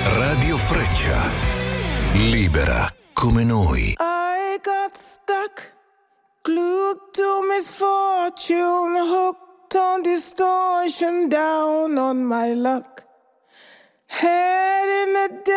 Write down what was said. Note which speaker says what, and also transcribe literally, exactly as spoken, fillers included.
Speaker 1: Radio Freccia, libera come noi.
Speaker 2: I got stuck, glued to misfortune, hooked on distortion, down on my luck. Head in a